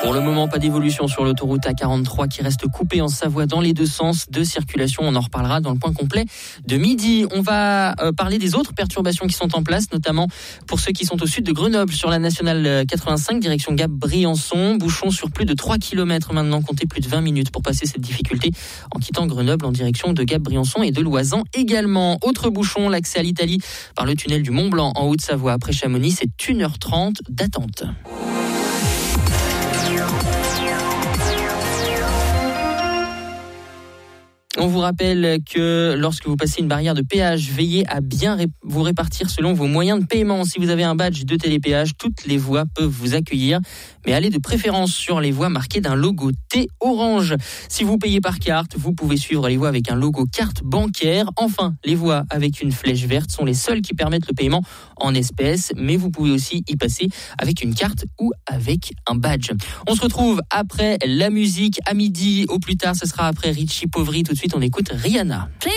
Pour le moment, pas d'évolution sur l'autoroute A43 qui reste coupée en Savoie dans les deux sens de circulation. On en reparlera dans le point complet de midi. On va parler des autres perturbations qui sont en place, notamment pour ceux qui sont au sud de Grenoble sur la nationale 85, direction Gap-Briançon. Bouchon sur plus de 3 km maintenant, comptez plus de 20 minutes pour passer cette difficulté en quittant Grenoble en direction de Gap-Briançon et de Loisan également. Autre bouchon, l'accès à l'Italie par le tunnel du Mont-Blanc en Haute-Savoie après Chamonix, c'est 1h30 d'attente. On vous rappelle que lorsque vous passez une barrière de péage, veillez à bien vous répartir selon vos moyens de paiement. Si vous avez un badge de télépéage, toutes les voies peuvent vous accueillir, mais allez de préférence sur les voies marquées d'un logo T orange. Si vous payez par carte, vous pouvez suivre les voies avec un logo carte bancaire. Enfin, les voies avec une flèche verte sont les seules qui permettent le paiement en espèces, mais vous pouvez aussi y passer avec une carte ou avec un badge. On se retrouve après la musique à midi. Au plus tard, ce sera après Richie Poveri. Tout de suite, on écoute Rihanna.